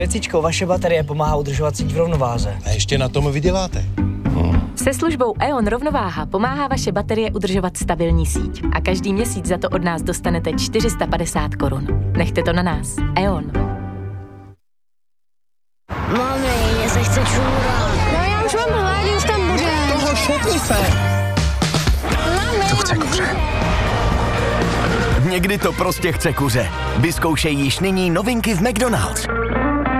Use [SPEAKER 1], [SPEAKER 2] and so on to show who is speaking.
[SPEAKER 1] Pecičko, vaše baterie pomáhá udržovat síť v rovnováze.
[SPEAKER 2] A ještě na tom vyděláte.
[SPEAKER 3] Se službou E.ON Rovnováha pomáhá vaše baterie udržovat stabilní síť. A každý měsíc za to od nás dostanete 450 korun. Nechte to na nás. E.ON.
[SPEAKER 4] Mami, mně se chce čůrat.
[SPEAKER 5] No já už mám hlad, už tam bude.
[SPEAKER 2] Toho šutni se.
[SPEAKER 5] Mami.
[SPEAKER 2] To chce kuře.
[SPEAKER 6] Někdy to prostě chce kuře. Vyzkoušej již nyní novinky v McDonald's.